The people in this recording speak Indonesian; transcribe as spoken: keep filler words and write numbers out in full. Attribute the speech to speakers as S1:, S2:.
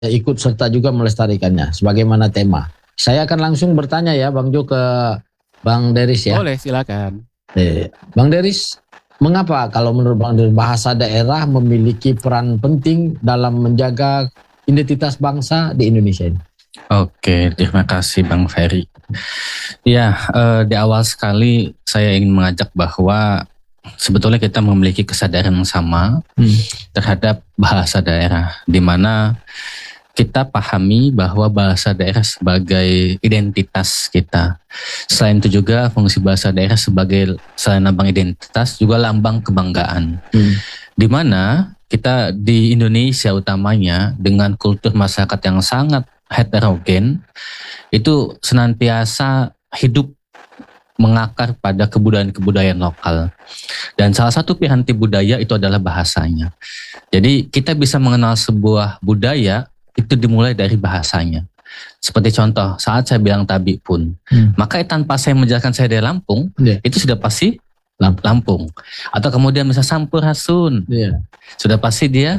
S1: ikut serta juga melestarikannya sebagaimana tema. Saya akan langsung bertanya ya Bang Jo ke Bang Deris ya.
S2: Boleh, silakan.
S1: Eh, Bang Deris, mengapa kalau menurut Bang Deris bahasa daerah memiliki peran penting dalam menjaga identitas bangsa di Indonesia ini?
S3: Oke, terima kasih Bang Ferry. Ya, eh, di awal sekali saya ingin mengajak bahwa sebetulnya kita memiliki kesadaran yang sama hmm. terhadap bahasa daerah, di mana kita pahami bahwa bahasa daerah sebagai identitas kita. Selain itu juga fungsi bahasa daerah sebagai selain lambang identitas juga lambang kebanggaan. Hmm. Di mana kita di Indonesia utamanya dengan kultur masyarakat yang sangat heterogen itu senantiasa hidup mengakar pada kebudayaan-kebudayaan lokal. Dan salah satu piranti budaya itu adalah bahasanya. Jadi kita bisa mengenal sebuah budaya itu dimulai dari bahasanya. Seperti contoh saat saya bilang tabi pun, hmm. maka tanpa saya menjelaskan saya dari Lampung, yeah. itu sudah pasti Lampung. Atau kemudian misalnya sampurasun, yeah. sudah pasti dia